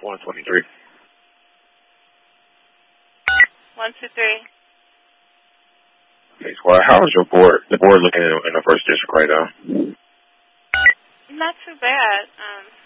123. 123. Hey, Squad, how is the board looking in the first district right now? Not too bad.